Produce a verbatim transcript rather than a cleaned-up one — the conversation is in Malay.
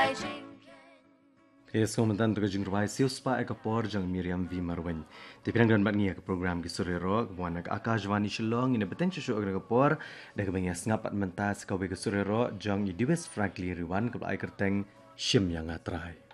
Keso mentan tu kejung ruai siu spa ekapor jang Miriam V Marwen. Di pinang dan batnia ke program ki surero kemuan ke Akashvani Shillong ina beteng cucu ke ekapor dah ke bengia sengapat mentas kawe ke surero jang i Diwes Frankly Riwan ke ai kerteng shim yang atrai.